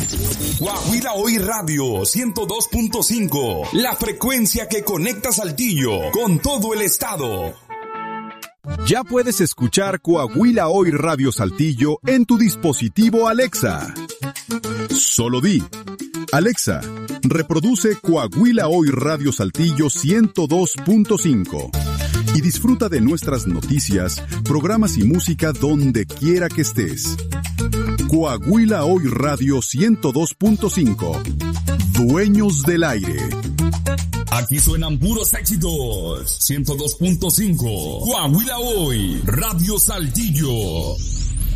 Coahuila Hoy Radio 102.5, la frecuencia que conecta Saltillo con todo el estado. Ya puedes escuchar Coahuila Hoy Radio Saltillo en tu dispositivo Alexa. Solo di: Alexa, reproduce Coahuila Hoy Radio Saltillo 102.5 y disfruta de nuestras noticias, programas y música donde quiera que estés. Coahuila Hoy Radio 102.5, dueños del aire. Aquí suenan puros éxitos. 102.5, Coahuila Hoy Radio Saltillo.